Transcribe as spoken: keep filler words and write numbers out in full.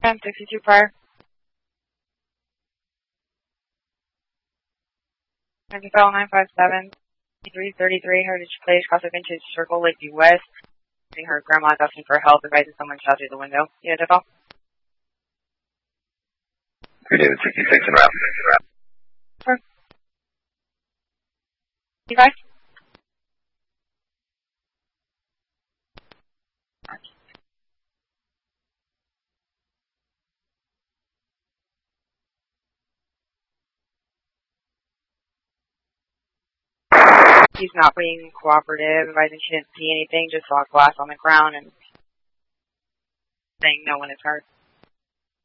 ten sixty-two prior. Fell nine five seven, three thirty-three, Heritage Place, Casa Vintage Circle, Lakeview West. Her grandma's asking for help, advising someone shot through the window. Yeah, that's all. three David sixty-six and route. Sure. You guys? She's not being cooperative, advising she didn't see anything, just saw glass on the ground and saying no one is hurt.